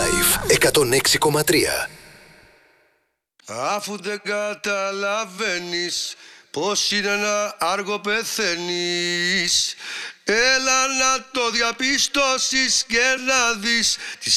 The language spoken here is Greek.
Live 106,3. Αφού δεν καταλαβαίνεις πως είναι να άργο πεθαίνεις, έλα να το διαπιστώσεις και να δεις